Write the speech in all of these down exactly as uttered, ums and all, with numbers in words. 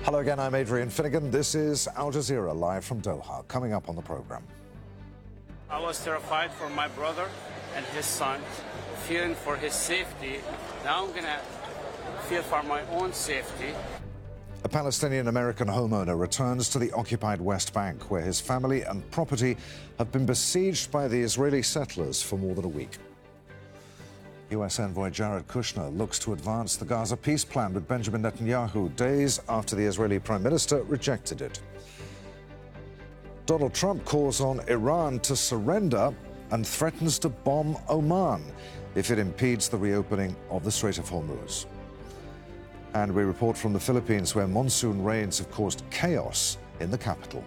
Hello again, I'm Adrian Finnegan. This is Al Jazeera live from Doha. Coming up on the program. I was terrified for my brother and his son, fearing for his safety. Now I'm going to fear for my own safety. A Palestinian-American homeowner returns to the occupied West Bank, where his family and property have been besieged by the Israeli settlers for more than a week. U S envoy Jared Kushner looks to advance the Gaza peace plan with Benjamin Netanyahu days after the Israeli Prime Minister rejected it. Donald Trump calls on Iran to surrender and threatens to bomb Oman if it impedes the reopening of the Strait of Hormuz. And we report from the Philippines, where monsoon rains have caused chaos in the capital.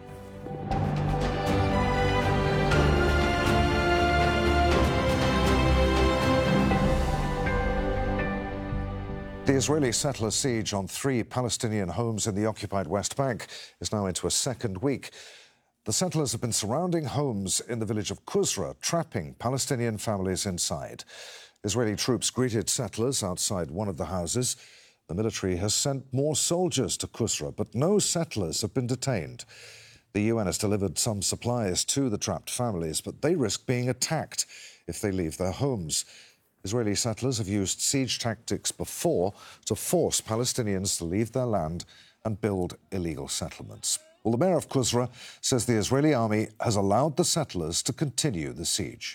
The Israeli settler siege on three Palestinian homes in the occupied West Bank is now into a second week. The settlers have been surrounding homes in the village of Qusra, trapping Palestinian families inside. Israeli troops greeted settlers outside one of the houses. The military has sent more soldiers to Qusra, but no settlers have been detained. The U N has delivered some supplies to the trapped families, but they risk being attacked if they leave their homes. Israeli settlers have used siege tactics before to force Palestinians to leave their land and build illegal settlements. Well, the mayor of Qusra says the Israeli army has allowed the settlers to continue the siege.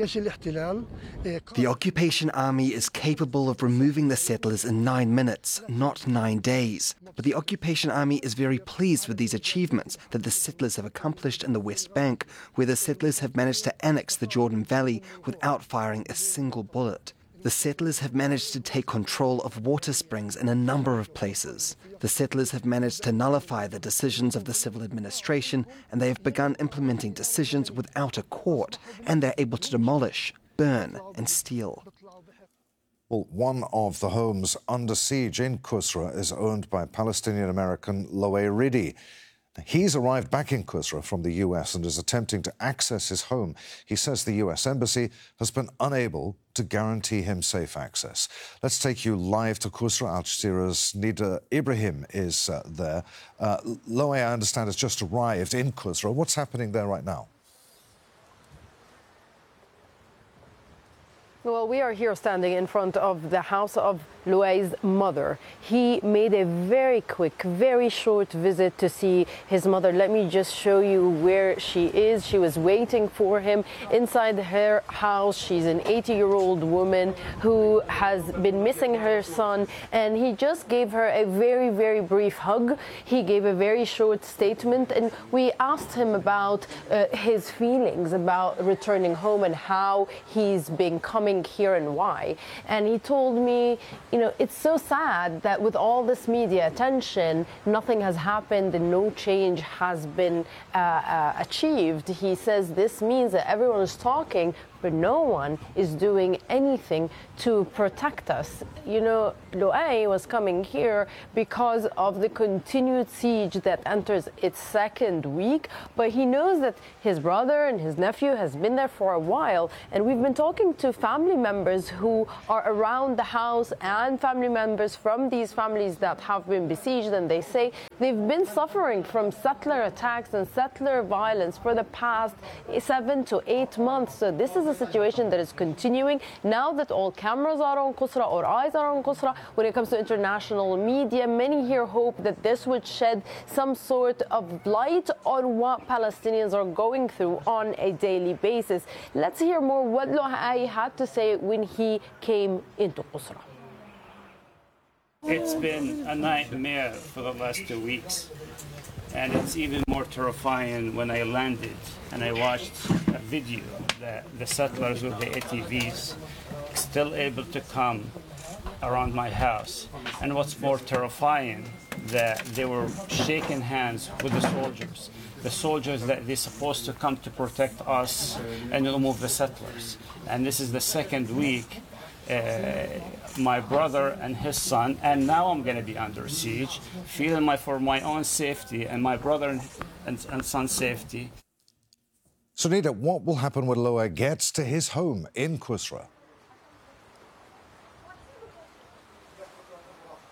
The occupation army is capable of removing the settlers in nine minutes, not nine days. But the occupation army is very pleased with these achievements that the settlers have accomplished in the West Bank, where the settlers have managed to annex the Jordan Valley without firing a single bullet. The settlers have managed to take control of water springs in a number of places. The settlers have managed to nullify the decisions of the civil administration, and they have begun implementing decisions without a court, and they're able to demolish, burn, and steal. Well, one of the homes under siege in Qusra is owned by Palestinian-American Loay Ridi. He's arrived back in Qusra from the U S and is attempting to access his home. He says the U S Embassy has been unable to guarantee him safe access. Let's take you live to Qusra. Al Jazeera's Nida Ibrahim is uh, there. Uh, Loay, I understand, has just arrived in Qusra. What's happening there right now? Well, we are here standing in front of the house of Loay's mother. He made a very quick, very short visit to see his mother. Let me just show you where she is. She was waiting for him inside her house. She's an eighty-year-old woman who has been missing her son, and he just gave her a very, very brief hug. He gave a very short statement, and we asked him about uh, his feelings about returning home and how he's been coming here and why. And he told me, you know, it's so sad that with all this media attention, nothing has happened and no change has been uh, uh, achieved. He says this means that everyone is talking, but no one is doing anything to protect us. You know, Loay was coming here because of the continued siege that enters its second week, but he knows that his brother and his nephew has been there for a while, and we've been talking to family members who are around the house and family members from these families that have been besieged, and they say they've been suffering from settler attacks and settler violence for the past seven to eight months. So this is a situation that is continuing now that all cameras are on Qusra, or eyes are on Qusra. When it comes to international media, many here hope that this would shed some sort of light on what Palestinians are going through on a daily basis. Let's hear more what Loay had to say when he came into Qusra. It's been a nightmare for the last two weeks. And it's even more terrifying when I landed and I watched a video that the settlers with the A T Vs still able to come around my house. And what's more terrifying, that they were shaking hands with the soldiers. The soldiers that they're supposed to come to protect us and remove the settlers. And this is the second week. Uh, my brother and his son, and now I'm going to be under siege, feeling my for my own safety and my brother and, and, and son's safety. So, Nida, what will happen when Loay gets to his home in Qusra?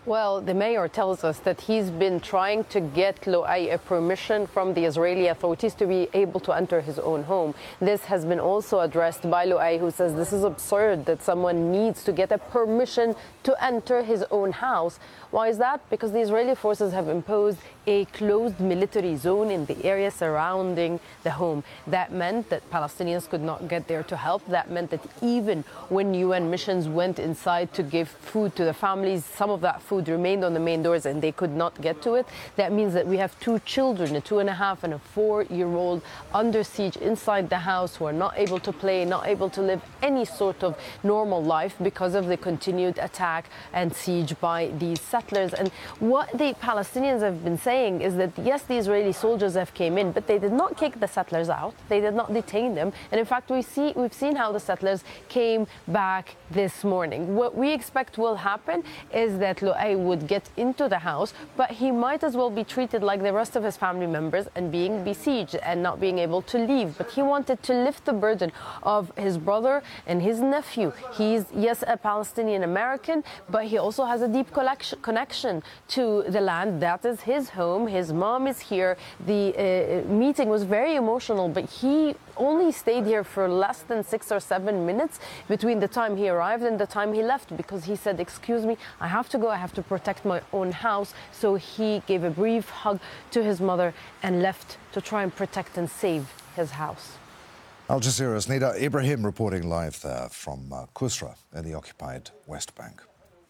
Well, the mayor tells us that he's been trying to get Loay a permission from the Israeli authorities to be able to enter his own home. This has been also addressed by Loay, who says this is absurd that someone needs to get a permission to enter his own house. Why is that? Because the Israeli forces have imposed a closed military zone in the area surrounding the home. That meant that Palestinians could not get there to help. That meant that even when U N missions went inside to give food to the families, some of that food remained on the main doors and they could not get to it. That means that we have two children, a two and a half and a four-year-old, under siege inside the house, who are not able to play, not able to live any sort of normal life because of the continued attack and siege by these settlers. And what the Palestinians have been saying is that, yes, the Israeli soldiers have came in, but they did not kick the settlers out. They did not detain them. And in fact, we see, we've seen how the settlers came back this morning. What we expect will happen is that Loay would get into the house, but he might as well be treated like the rest of his family members and being besieged and not being able to leave. But he wanted to lift the burden of his brother and his nephew. He's, yes, a Palestinian American, but he also has a deep connection to the land. That is his home. His mom is here. The uh, meeting was very emotional, but he only stayed here for less than six or seven minutes between the time he arrived and the time he left, because he said, excuse me, I have to go, I have to protect my own house. So he gave a brief hug to his mother and left to try and protect and save his house. Al Jazeera's Nida Ibrahim reporting live there from uh, Qusra in the occupied West Bank.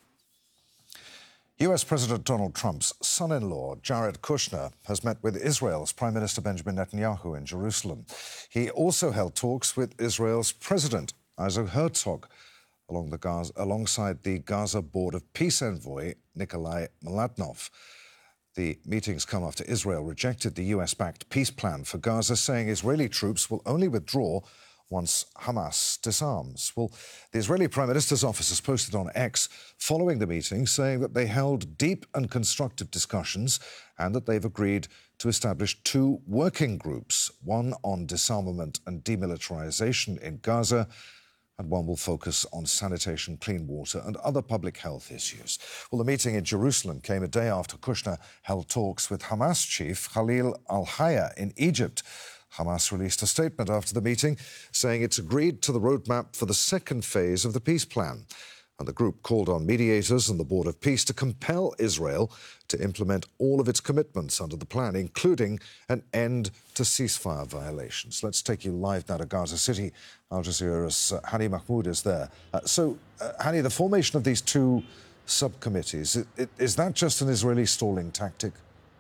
U S President Donald Trump's son-in-law, Jared Kushner, has met with Israel's Prime Minister Benjamin Netanyahu in Jerusalem. He also held talks with Israel's President, Isaac Herzog, along the Gaza, alongside the Gaza Board of Peace envoy, Nikolai Mladinov. The meetings come after Israel rejected the U S-backed peace plan for Gaza, saying Israeli troops will only withdraw once Hamas disarms. Well, the Israeli Prime Minister's office has posted on X following the meeting, saying that they held deep and constructive discussions and that they've agreed to establish two working groups, one on disarmament and demilitarization in Gaza, and one will focus on sanitation, clean water and other public health issues. Well, the meeting in Jerusalem came a day after Kushner held talks with Hamas chief Khalil al-Hayya in Egypt. Hamas released a statement after the meeting saying it's agreed to the roadmap for the second phase of the peace plan. And the group called on mediators and the Board of Peace to compel Israel to implement all of its commitments under the plan, including an end to ceasefire violations. Let's take you live now to Gaza City. Al Jazeera's uh, Hani Mahmoud is there. Uh, so, uh, Hani, the formation of these two subcommittees, it, it, is that just an Israeli stalling tactic?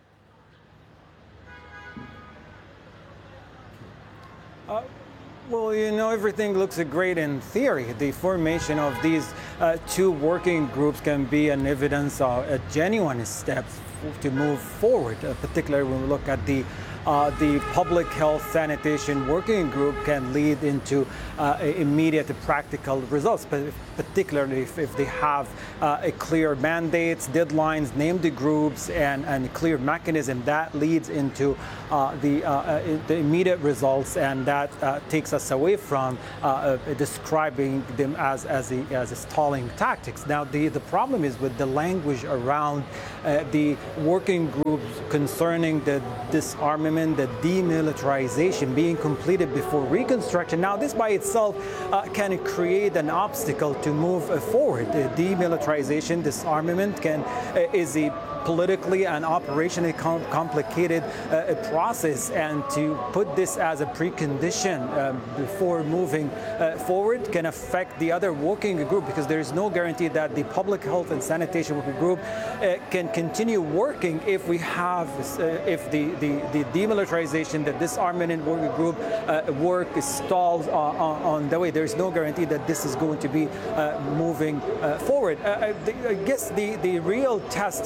Uh, well, you know, everything looks great in theory. The formation of these uh, two working groups can be an evidence of a genuine steps to move forward, uh, particularly when we look at the Uh, the public health sanitation working group can lead into uh, immediate practical results, particularly if, if they have uh, a clear mandates, deadlines, named the groups, and, and a clear mechanism that leads into uh, the, uh, the immediate results, and that uh, takes us away from uh, uh, describing them as, as, a, as a stalling tactics. Now, the, the problem is with the language around uh, the working groups concerning the disarmament, the demilitarization being completed before reconstruction. Now, this by itself uh, can create an obstacle to move uh, forward. The demilitarization, disarmament can uh, is a politically and operationally com complicated uh, process, and to put this as a precondition um, before moving uh, forward can affect the other working group, because there is no guarantee that the public health and sanitation working group uh, can continue working if we have uh, if the, the, the demilitarization, the disarmament working group uh, work stalls uh, on, on the way. There is no guarantee that this is going to be uh, moving uh, forward. Uh, the, I guess the, the real test here are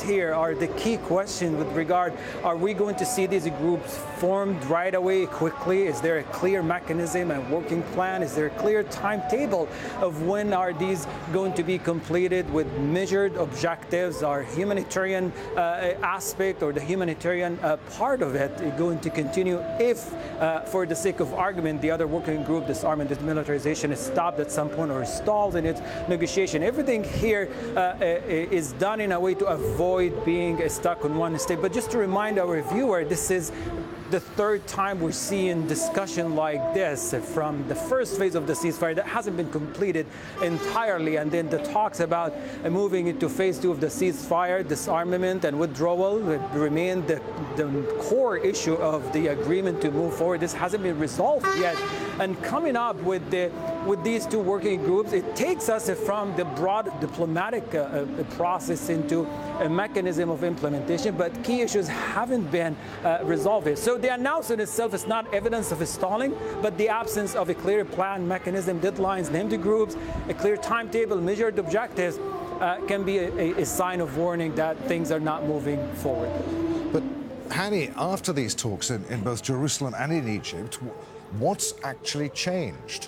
are the key questions with regard, are we going to see these groups formed right away, quickly? Is there a clear mechanism and working plan? Is there a clear timetable of when are these going to be completed with measured objectives? Are humanitarian uh, aspect or the humanitarian uh, part of it going to continue if, uh, for the sake of argument, the other working group, disarmament, demilitarization, is stopped at some point or stalled in its negotiation? Everything here uh, is done in a way to avoid being stuck on one state. But just to remind our viewer, this is the third time we're seeing discussion like this from the first phase of the ceasefire that hasn't been completed entirely, and then the talks about moving into phase two of the ceasefire, disarmament and withdrawal remain the, the core issue of the agreement to move forward. This hasn't been resolved yet, and coming up with the with these two working groups, it takes us from the broad diplomatic uh, process into a mechanism of implementation, but key issues haven't been uh, resolved here. So the announcement itself is not evidence of stalling, but the absence of a clear plan, mechanism, deadlines, named groups, a clear timetable, measured objectives uh, can be a, a sign of warning that things are not moving forward. But Hani, after these talks in, in both Jerusalem and in Egypt, what's actually changed?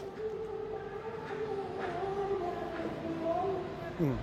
Hmm.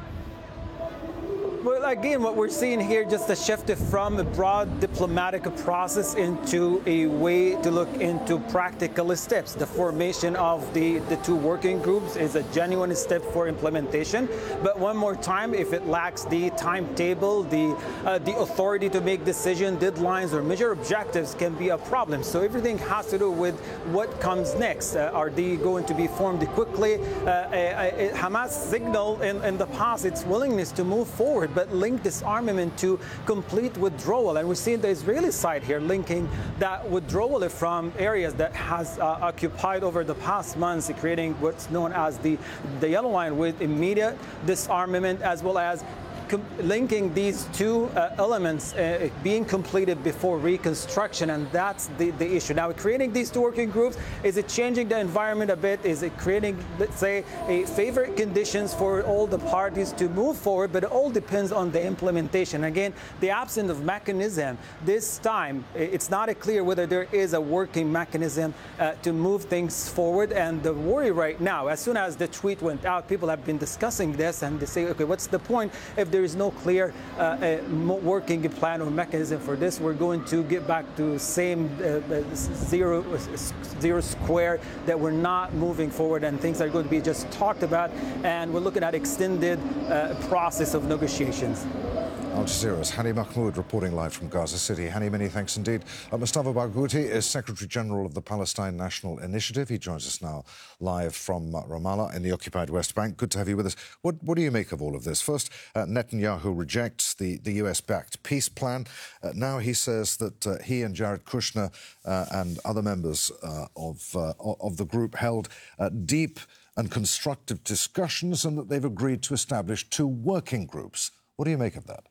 Well, again, what we're seeing here, just a shift from a broad diplomatic process into a way to look into practical steps. The formation of the, the two working groups is a genuine step for implementation. But one more time, if it lacks the timetable, the, uh, the authority to make decisions, deadlines, or measure objectives can be a problem. So everything has to do with what comes next. Uh, are they going to be formed quickly? Uh, uh, Hamas signaled in, in the past its willingness to move forward, but link disarmament to complete withdrawal. And we're seeing the Israeli side here linking that withdrawal from areas that has uh, occupied over the past months, creating what's known as the, the yellow line, with immediate disarmament, as well as linking these two uh, elements uh, being completed before reconstruction, and that's the, the issue. Now, creating these two working groups, is it changing the environment a bit? Is it creating, let's say, a favorite conditions for all the parties to move forward? But it all depends on the implementation. Again, the absence of mechanism this time, it's not a clear whether there is a working mechanism uh, to move things forward. And the worry right now, as soon as the tweet went out, people have been discussing this, and they say, okay, what's the point if there is no clear uh, uh, working plan or mechanism for this? We're going to get back to same uh, zero, zero square, that we're not moving forward, and things are going to be just talked about, and we're looking at extended uh, process of negotiations. Al Jazeera's Hani Mahmoud reporting live from Gaza City. Hani, many thanks indeed. Uh, Mustafa Barghouti is Secretary General of the Palestine National Initiative. He joins us now live from uh, Ramallah in the occupied West Bank. Good to have you with us. What, what do you make of all of this? First, uh, Netanyahu rejects the, the U S-backed peace plan. Uh, now he says that uh, he and Jared Kushner uh, and other members uh, of, uh, of the group held uh, deep and constructive discussions, and that they've agreed to establish two working groups. What do you make of that?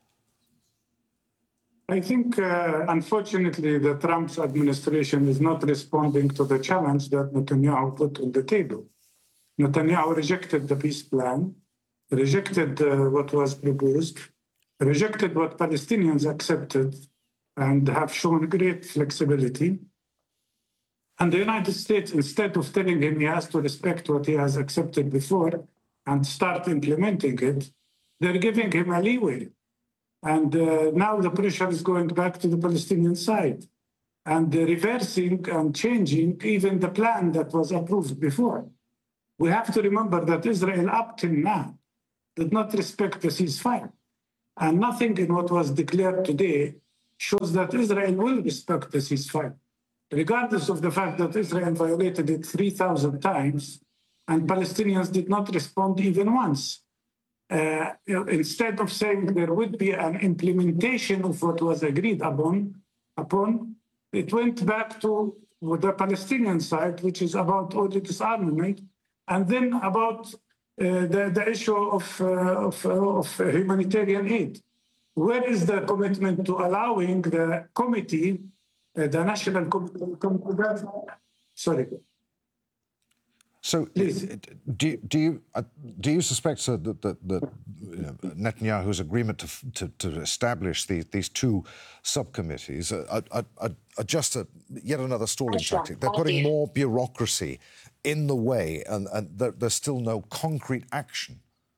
I think, uh, unfortunately, the Trump administration is not responding to the challenge that Netanyahu put on the table. Netanyahu rejected the peace plan, rejected uh, what was proposed, rejected what Palestinians accepted, and have shown great flexibility. And the United States, instead of telling him he has to respect what he has accepted before and start implementing it, they're giving him a leeway. And uh, now the pressure is going back to the Palestinian side, and uh, reversing and changing even the plan that was approved before. We have to remember that Israel, up till now, did not respect the ceasefire. And nothing in what was declared today shows that Israel will respect the ceasefire, regardless of the fact that Israel violated it three thousand times, and Palestinians did not respond even once. Uh, instead of saying there would be an implementation of what was agreed upon, upon, it went back to the Palestinian side, which is about only disarmament, and then about uh, the, the issue of, uh, of, uh, of humanitarian aid. Where is the commitment to allowing the committee, uh, the National Committee, sorry, So, do, do you uh, do you suspect, sir, that, that, that you know, Netanyahu's agreement to to, to establish the, these two subcommittees are, are, are, are just a, yet another stalling tactic? They're putting more bureaucracy in the way, and, and there, there's still no concrete action.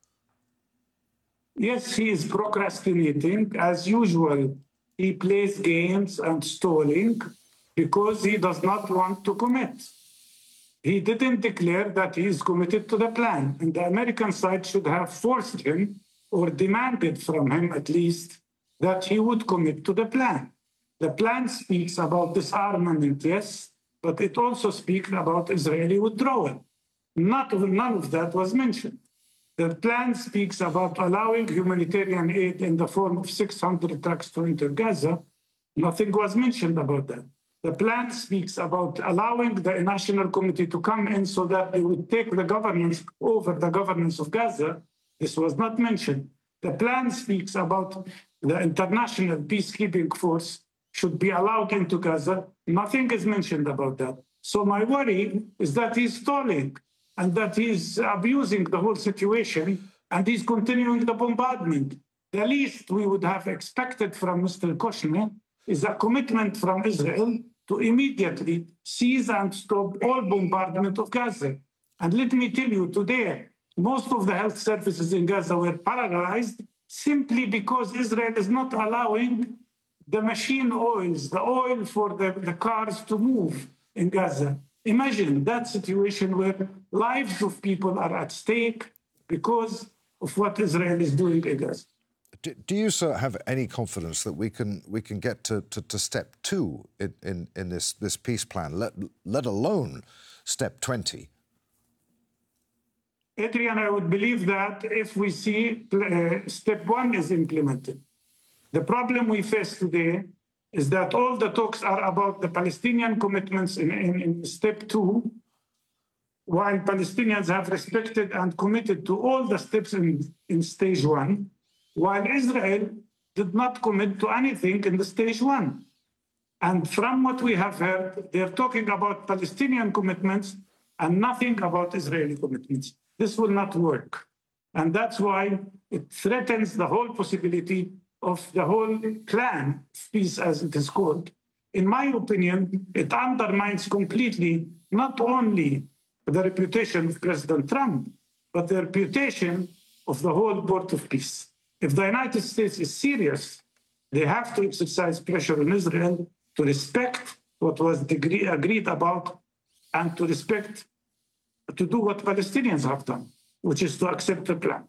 Yes, he is procrastinating as usual. He plays games and stalling because he does not want to commit. He didn't declare that he is committed to the plan, and the American side should have forced him or demanded from him at least that he would commit to the plan. The plan speaks about disarmament, yes, but it also speaks about Israeli withdrawal. Not, none of that was mentioned. The plan speaks about allowing humanitarian aid in the form of six hundred trucks to enter Gaza. Nothing was mentioned about that. The plan speaks about allowing the National Committee to come in so that they would take the governance over the governance of Gaza. This was not mentioned. The plan speaks about the international peacekeeping force should be allowed into Gaza. Nothing is mentioned about that. So my worry is that he's stalling and that he's abusing the whole situation and he's continuing the bombardment. The least we would have expected from Mister Kushner is a commitment from Israel to immediately seize and stop all bombardment of Gaza. And let me tell you, today, most of the health services in Gaza were paralyzed simply because Israel is not allowing the machine oils, the oil for the, the cars to move in Gaza. Imagine that situation where lives of people are at stake because of what Israel is doing in Gaza. Do, do you, sir, have any confidence that we can we can get to, to, to step two in, in, in this, this peace plan, let, let alone step twenty? Adrian, I would believe that if we see uh, step one is implemented. The problem we face today is that all the talks are about the Palestinian commitments in, in, in step two, while Palestinians have respected and committed to all the steps in, in stage one, while Israel did not commit to anything in the stage one. And from what we have heard, they're talking about Palestinian commitments and nothing about Israeli commitments. This will not work. And that's why it threatens the whole possibility of the whole plan, peace as it is called. In my opinion, it undermines completely not only the reputation of President Trump, but the reputation of the whole Board of Peace. If the United States is serious, they have to exercise pressure on Israel to respect what was degree, agreed about and to respect, to do what Palestinians have done, which is to accept the plan.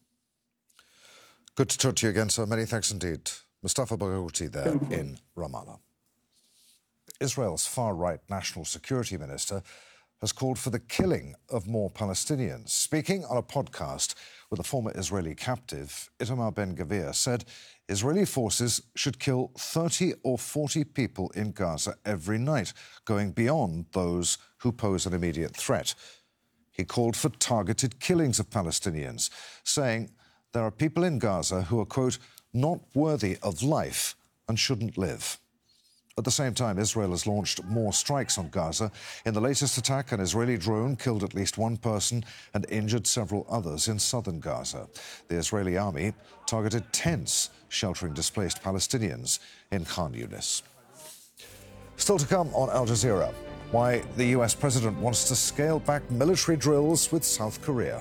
Good to talk to you again, sir. Many thanks indeed. Mustafa Barghouti there in Ramallah. Israel's far-right National Security Minister has called for the killing of more Palestinians. Speaking on a podcast with a former Israeli captive, Itamar Ben-Gvir said Israeli forces should kill thirty or forty people in Gaza every night, going beyond those who pose an immediate threat. He called for targeted killings of Palestinians, saying there are people in Gaza who are, quote, not worthy of life and shouldn't live. At the same time, Israel has launched more strikes on Gaza. In the latest attack, an Israeli drone killed at least one person and injured several others in southern Gaza. The Israeli army targeted tents sheltering displaced Palestinians in Khan Yunis. Still to come on Al Jazeera, why the U S president wants to scale back military drills with South Korea.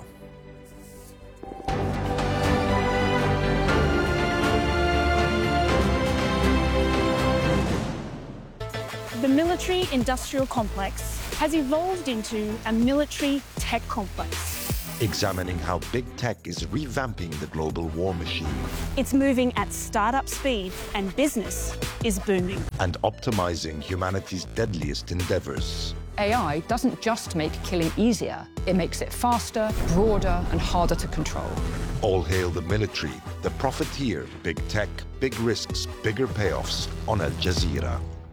The military-industrial complex has evolved into a military tech complex. Examining how big tech is revamping the global war machine. It's moving at startup speed and business is booming. And optimizing humanity's deadliest endeavors. A I doesn't just make killing easier, it makes it faster, broader and harder to control. All hail the military, the profiteer, big tech, big risks, bigger payoffs on Al Jazeera.